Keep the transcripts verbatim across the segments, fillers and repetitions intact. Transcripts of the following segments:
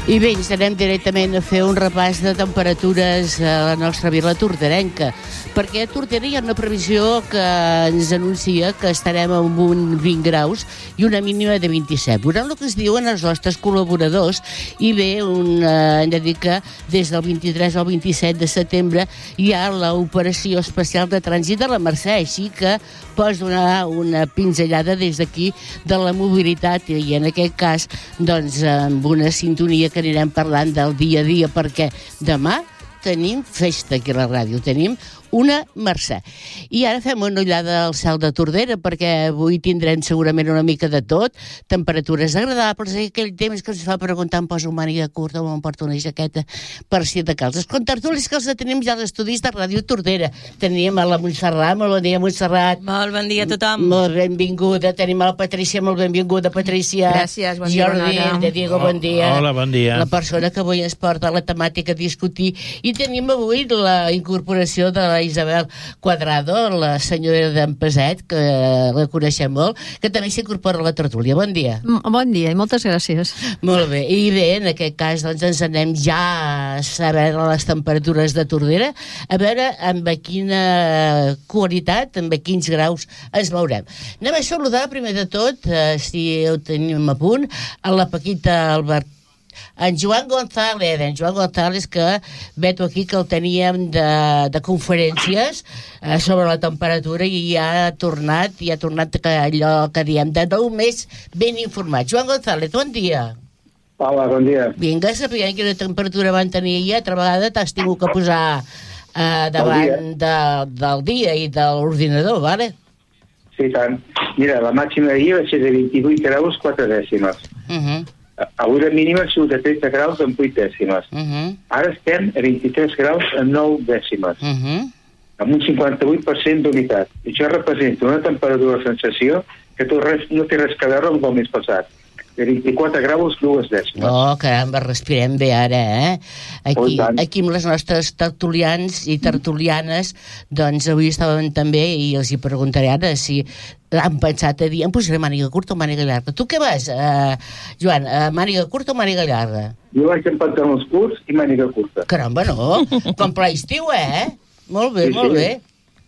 I bé, ens anem directament a fer un repàs de temperatures a la nostra vila torderenca, perquè a Tordera hi ha una previsió que ens anuncia que estarem amb un vint graus i una mínima de vint-i-set. Veurem el que es diuen els nostres col·laboradors, i bé, un, eh, hem de dir que des del vint-i-tres al vint-i-set de setembre hi ha l'operació especial de trànsit de la Mercè, així que pots donar una pinzellada des d'aquí de la mobilitat i en aquest cas doncs amb una sintonia que anirem parlant del dia a dia, perquè demà tenim festa aquí a la ràdio, tenim una Mercè. I ara fem una ullada al cel de Tordera, perquè avui tindrem segurament una mica de tot, temperatures agradables, i aquell temps que ens fa preguntar em poso una màniga curta o em porto una jaqueta per si de calç. Els contertulis que els tenim ja als estudis de Ràdio Tordera. Tenim a la Montserrat, molt bon dia, Montserrat. Molt bon dia a tothom. Molt benvinguda. Tenim a la Patrícia, molt benvinguda, Patrícia. Gràcies, bon dia. Jordi, de Diego, bon dia. Hola, bon dia. La persona que avui ens porta la temàtica a discutir. I tenim avui la incorporació de la Isabel Cuadrado, la senyora d'en Peset, que la coneixem molt, que també s'incorpora a la tertúlia. Bon dia. Bon dia i moltes gràcies. Molt bé. I bé, en aquest cas doncs, ens anem ja a saber les temperatures de Tordera, a veure amb quina qualitat, amb quins graus ens veurem. Anem a saludar, primer de tot, eh, si ho tenim a punt, a la Paquita Albert, en Joan González, en Joan González, que veig aquí que el teníem de, de conferències eh, sobre la temperatura i ja ha tornat, i ha tornat que allò que diem de nou més ben informat. Joan González, bon dia. Hola, bon dia. Vinga, sapiguem quina temperatura van tenir ahir, altra vegada t'has tingut que posar eh, davant de, del dia i de l'ordinador, vale? Sí, tant. Mira, la màxima d'ahir va ser de vint-i-vuit graus, quatre dècimes. Uh -huh. Avui la mínima ha sigut de tretze graus amb vuit dècimes. Uh -huh. Ara estem a vint-i-tres graus amb nou dècimes, Uh -huh. amb un cinquanta-vuit per cent d'humitat. I això representa una temperatura de sensació que tu res, no té res a veure amb el mes passat. De vint-i-quatre graus, dues dècimes. Oh, caramba, respirem bé ara, eh? Aquí, aquí amb les nostres tertulians i tertulianes, doncs avui estaven també, i els hi preguntaré ara si han pensat a dir, em posaré màniga curta o màniga llarga. Tu què vas, uh, Joan, uh, màniga curta o màniga llarga? Jo vaig amb pantalons curts i màniga curta. Caramba, no? Com ple estiu, eh? Molt bé, Sí, molt sí. bé.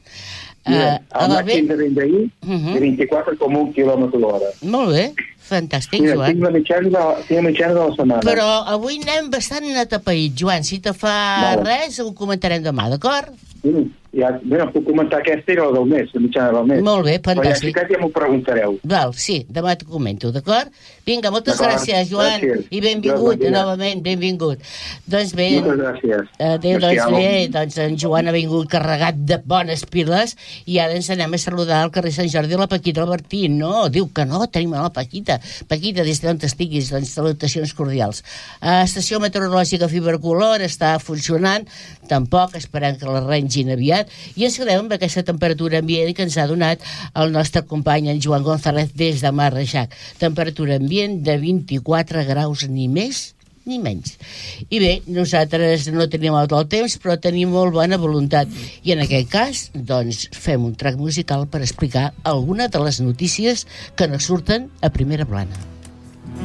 Mira, Uh, el màxim de vent d'ahir, Uh -huh. de vint-i-quatre coma un quilòmetre l'hora. Molt bé, fantàstic, Mira, Joan. tinc la mitjana de, tinc la mitjana de la setmana. Però avui anem bastant atapeïts, Joan. Si te fa Vale. res, ho comentarem demà, d'acord? Sí, ja, bé, puc comentar aquesta i la del mes, la mitjana del mes. Molt bé, fantàstic. Però ja, ja m'ho preguntareu. Val, sí, demà t'ho comento, d'acord? Vinga, moltes D'acord, gràcies, Joan, gràcies. i benvingut, Bon dia. novament, benvingut. Doncs bé, Moltes gràcies. adéu, Merci, doncs amo. bé, doncs en Joan ha vingut carregat de bones piles i ara ens anem a saludar al carrer Sant Jordi la Paquita Albertín. No, diu que no, tenim a la Paquita. Paquita, des d'on estiguis, doncs salutacions cordials. A estació meteorològica Fibercolor està funcionant, tampoc, esperem que la rengin aviat, i ens quedem amb aquesta temperatura ambient que ens ha donat el nostre company en Joan González des de Mar Reixac. Temperatura ambient de vint-i-quatre graus, ni més ni menys. I bé, nosaltres no tenim tot el temps, però tenim molt bona voluntat. I en aquest cas, doncs, fem un track musical per explicar alguna de les notícies que no surten a primera plana.